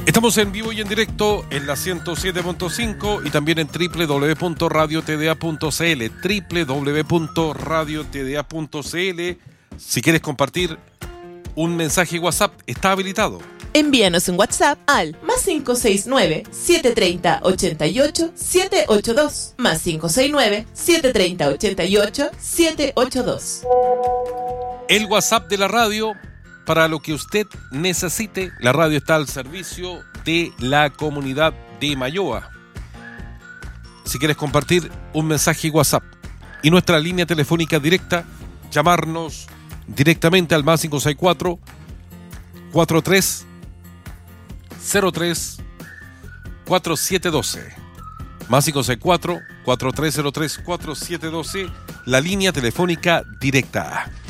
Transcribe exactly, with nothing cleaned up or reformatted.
Estamos en vivo y en directo en la ciento siete punto cinco y también en doble u doble u doble u punto radio t d a punto c l, doble u doble u doble u punto radio t d a punto c l. Si quieres compartir un mensaje WhatsApp, está habilitado. Envíanos un WhatsApp al más cinco seis nueve, siete tres cero, ocho ocho, siete ocho dos, más cinco seis nueve, siete tres cero, ocho ocho, siete ocho dos. El WhatsApp de la radio, para lo que usted necesite. La radio está al servicio de la comunidad de Mayoa. Si quieres compartir un mensaje WhatsApp y nuestra línea telefónica directa, llamarnos directamente al más cinco seis cuatro, cuatro tres cero tres, cuatro siete uno dos. Más cinco seis cuatro, cuatro tres cero tres, cuatro siete uno dos, la línea telefónica directa.